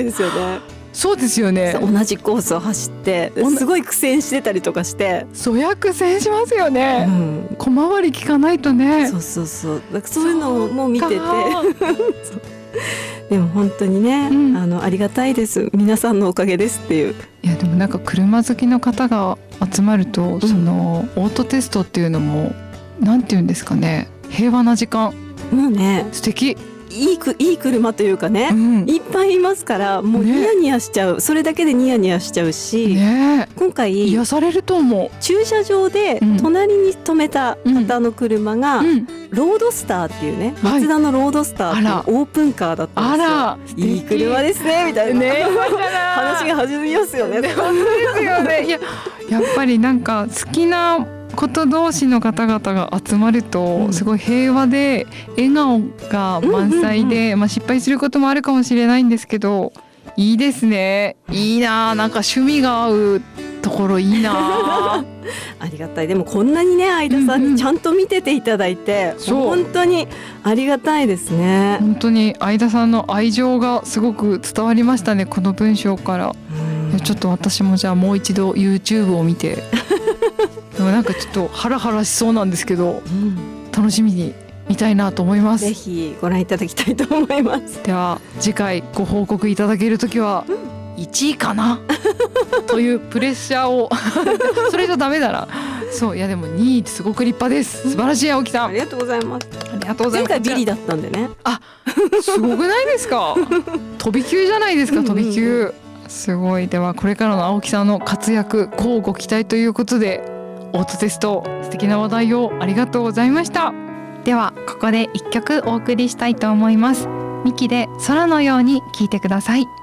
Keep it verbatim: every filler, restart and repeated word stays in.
ですよね。 そうですよね。 同じコースを走ってすごい苦戦してたりとかして、 そりゃ苦戦しますよね、うん、小回り効かないとね。 そうそうそう、だからそういうのも見ててでも本当にね、うん、あのありがたいです、皆さんのおかげですっていう。 いやでもなんか車好きの方が集まると、うん、そのオートテストっていうのもなんていうんですかね、平和な時間、 もうね素敵、 いいく、いい車というかね、うん、いっぱいいますからもうニヤニヤしちゃう、ね、それだけでニヤニヤしちゃうし、ね、今回癒されると思う。 駐車場で隣に止めた方の車が、うんうん、ロードスターっていうね、マツダのロードスターっていうオープンカーだったんですよ。あらいい車ですねみたいな、ね、話が始めますよね。 本当ですよね。いややっぱりなんか好きなこと同士の方々が集まるとすごい平和で笑顔が満載で、うんうんうん、まあ、失敗することもあるかもしれないんですけど、いいですね。いいな、なんか趣味が合うところいいなありがたい。でもこんなにね相田さんにちゃんと見てていただいて、うんうん、本当にありがたいですね。 本当に相田さんの愛情がすごく伝わりましたね、この文章から。うん、ちょっと私もじゃあもう一度 YouTube を見てでもなんかちょっとハラハラしそうなんですけど、うん、楽しみに見たいなと思います。 ぜひご覧いただきたいと思います。 では次回ご報告いただけるときは、うん、いちいかなというプレッシャーをそれじゃダメだな。そういやでもにいってすごく立派です。素晴らしい青木さん、 ありがとうございます。 ありがとうございます。 前回ビリだったんでね。 あ、すごくないですか飛び級じゃないですか、飛び級、うんうん、すごい。ではこれからの青木さんの活躍乞うご期待ということで、オートテスト素敵な話題をありがとうございました。ではここで一曲お送りしたいと思います。ミキで空のように聞いてください。